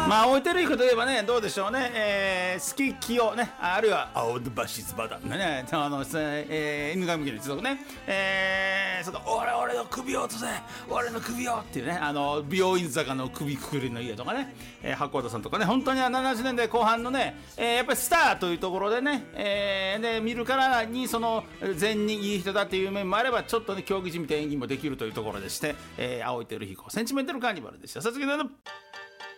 まあ置いてるいこと言えばね、どうでしょうね、好き清ね、あるいは青橋ズバダね、犬神家の一族ね、俺の首を落とせ、俺の首をっていうね、美容院坂の首くくりの家とかね、八甲田さんとかね、本当に70年代後半のね、やっぱりスターというところでね、で見るからにその善人いい人だっていう面もあれば、ちょっとね競技人みたいな演技もできるというところでして、青井輝彦センチメンタルカーニバルでした。さつきだ